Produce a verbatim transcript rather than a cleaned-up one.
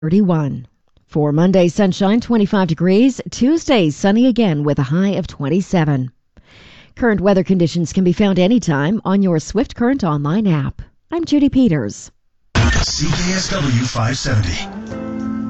thirty-one. For Monday, sunshine, twenty-five degrees. Tuesday, sunny again with a high of twenty-seven. Current weather conditions can be found anytime on your Swift Current online app. I'm Judy Peters. C K S W five seventy.